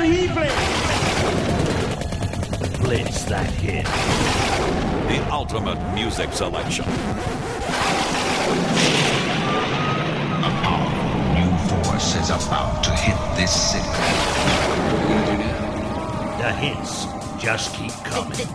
the heat blade! Blitz that hit. The ultimate music selection. A powerful new force is about to hit this city. The hits just keep coming.